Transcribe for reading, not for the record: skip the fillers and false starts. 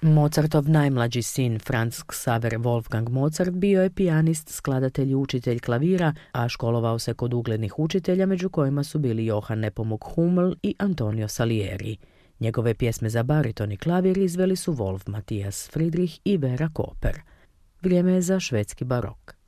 Mozartov najmlađi sin Franz Xaver Wolfgang Mozart bio je pijanist, skladatelj i učitelj klavira, a školovao se kod uglednih učitelja među kojima su bili Johann Nepomuk Hummel i Antonio Salieri. Njegove pjesme za bariton i klavir izveli su Wolf Matthias Friedrich i Vera Koper. Vrijeme je za švedski barok.